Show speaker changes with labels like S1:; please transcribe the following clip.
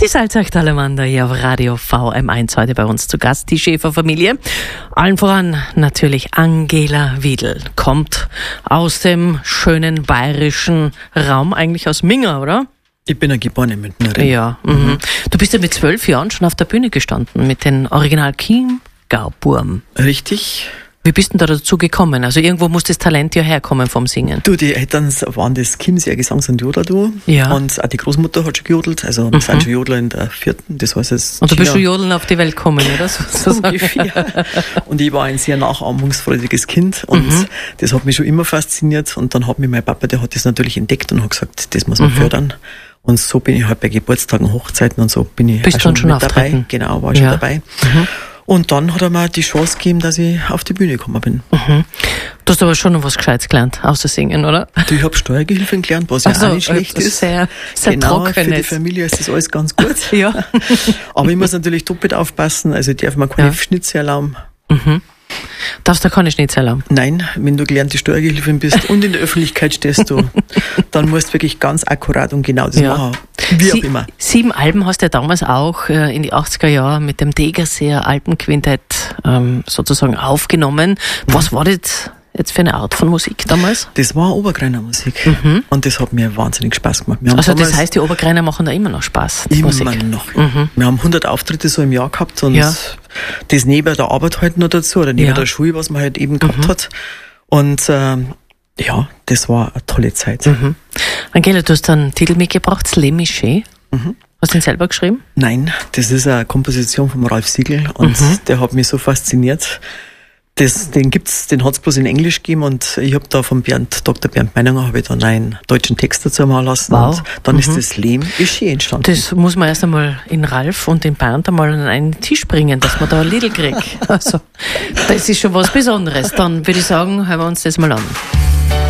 S1: Die Salzachtalamander hier auf Radio VM1 heute bei uns zu Gast, die Schäfer-Familie. Allen voran natürlich Angela Wiedl, kommt aus dem schönen bayerischen Raum, eigentlich aus Minga, oder?
S2: Ich bin eine geborene Münchnerin.
S1: Ja. Du bist ja mit 12 Jahren schon auf der Bühne gestanden mit den Original Chiemgau-Burm.
S2: Richtig.
S1: Wie bist du da dazu gekommen? Also irgendwo muss das Talent ja herkommen vom Singen.
S2: Du, die Eltern waren das Chiemseer Gesangs- und Jodler-Duo.
S1: Ja.
S2: Und auch die Großmutter hat schon gejodelt. Also wir sind schon Jodler in der 4. Das heißt es.
S1: Und du bist schon jodeln auf die Welt gekommen, oder?
S2: So ungefähr. Und ich war ein sehr nachahmungsfreudiges Kind und das hat mich schon immer fasziniert. Und dann hat mich mein Papa, der hat das natürlich entdeckt und hat gesagt, das muss man fördern. Und so bin ich halt bei Geburtstagen, Hochzeiten und so bin ich
S1: bist
S2: schon
S1: schon
S2: mit dabei.
S1: auftreten?
S2: Genau, war schon dabei. Und dann hat er mir die Chance gegeben, dass ich auf die Bühne gekommen bin.
S1: Du hast aber schon noch was Gescheites gelernt, außer Singen, oder?
S2: Ich habe Steuergehilfen gelernt, was ja auch nicht schlecht ist.
S1: Sehr
S2: genau,
S1: trocken
S2: für die
S1: ist.
S2: Familie ist das alles ganz gut.
S1: Ja.
S2: Aber ich muss natürlich doppelt aufpassen, also ich darf mir keine Schnitze erlauben.
S1: Darfst du keine Schnitze erlauben?
S2: Nein, wenn du gelernte Steuergehilfin bist und in der Öffentlichkeit stehst du, dann musst du wirklich ganz akkurat und genau das machen. Wie auch immer. 7
S1: Alben hast du ja damals auch in die 80er Jahre mit dem Degerseer Alpenquintett sozusagen aufgenommen. Was war das jetzt für eine Art von Musik damals?
S2: Das war Obergreiner Musik und das hat mir wahnsinnig Spaß gemacht.
S1: Also das heißt, die Obergreiner machen da immer noch Spaß?
S2: Immer noch. Wir haben 100 Auftritte so im Jahr gehabt und das neben der Arbeit halt noch dazu oder neben der Schule, was man halt eben gehabt hat. Und ja, das war eine tolle Zeit.
S1: Angela, du hast einen Titel mitgebracht, Les Michets. Hast du den selber geschrieben?
S2: Nein, das ist eine Komposition von Ralf Siegel und der hat mich so fasziniert. Den hat's bloß in Englisch gegeben und ich habe da von Dr. Bernd Meininger habe ich dann einen deutschen Text dazu machen lassen.
S1: Wow.
S2: Und dann ist das Les Michets entstanden.
S1: Das muss man erst einmal in Ralf und in Bernd einmal an einen Tisch bringen, dass man da ein Liedl kriegt. Also, das ist schon was Besonderes. Dann würde ich sagen, hören wir uns das mal an.